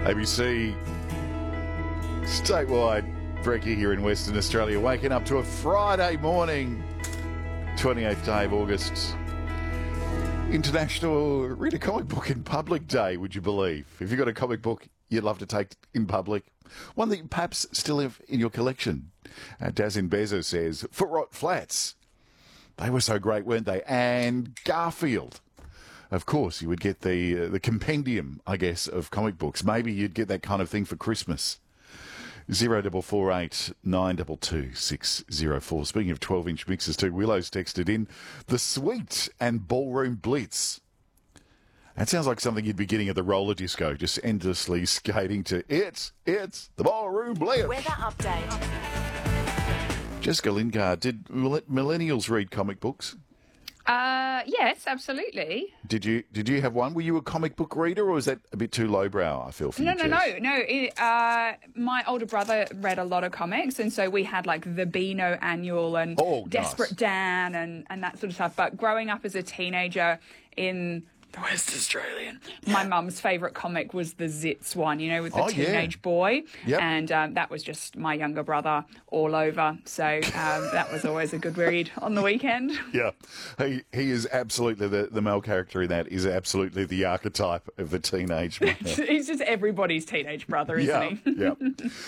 ABC statewide brekkie here in Western Australia, waking up to a Friday morning, 28th day of August. International Read a Comic Book in Public Day, would you believe? If you've got a comic book you'd love to take in public, one that you perhaps still have in your collection. Dazin Bezo says, Foot Rot Flats. They were so great, weren't they? And Garfield. Of course, you would get the compendium, I guess, of comic books. Maybe you'd get that kind of thing for Christmas. 0448 922 604. Speaking of 12-inch mixes too, Willow's texted in the Sweet and Ballroom Blitz. That sounds like something you'd be getting at the roller disco, just endlessly skating to It's the Ballroom Blitz. Weather update. Jessica Lingard, did millennials read comic books? Yes, absolutely. Did you have one? Were you a comic book reader, or was that a bit too lowbrow, I feel, for you, Jess? No. My older brother read a lot of comics, and so we had like the Beano Annual and Desperate Dan and that sort of stuff. But growing up as a teenager in the West Australian, my mum's favourite comic was the Zits one, you know, with the teenage boy. Yep. And that was just my younger brother all over. So that was always a good read on the weekend. Yeah. He is absolutely, the male character in that is absolutely the archetype of the teenage man. He's just everybody's teenage brother, isn't he? Yeah.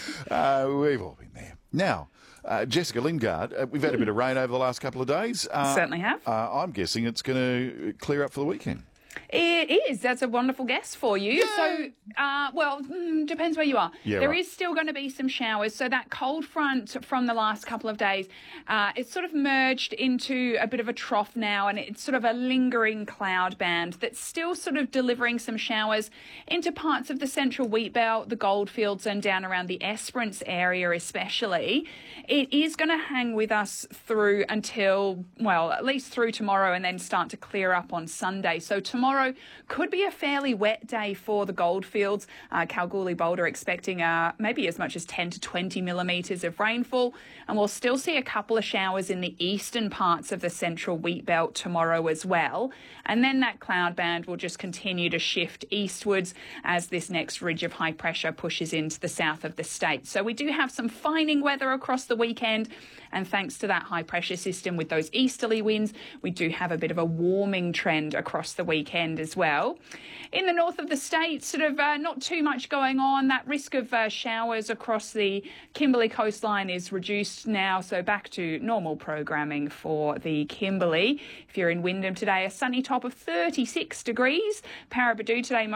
We've all been there. Now, Jessica Lingard, we've had a bit of rain over the last couple of days. Certainly have. I'm guessing it's going to clear up for the weekend. It is. That's a wonderful guess for you. Yay! So, depends where you are. Yeah, there right. is still going to be some showers. So that cold front from the last couple of days, it's sort of merged into a bit of a trough now, and it's sort of a lingering cloud band that's still sort of delivering some showers into parts of the central wheat belt, the goldfields, and down around the Esperance area especially. It is going to hang with us through until, well, at least through tomorrow, and then start to clear up on Sunday. So tomorrow could be a fairly wet day for the goldfields. Kalgoorlie Boulder expecting maybe as much as 10 to 20 millimetres of rainfall, and we'll still see a couple of showers in the eastern parts of the central wheat belt tomorrow as well. And then that cloud band will just continue to shift eastwards as this next ridge of high pressure pushes into the south of the state. So we do have some fining weather across the weekend, and thanks to that high pressure system with those easterly winds, we do have a bit of a warming trend across the weekend as well. In the north of the state, sort of not too much going on. That risk of showers across the Kimberley coastline is reduced now, so back to normal programming for the Kimberley. If you're in Wyndham today, a sunny top of 36 degrees. Paraburdoo today,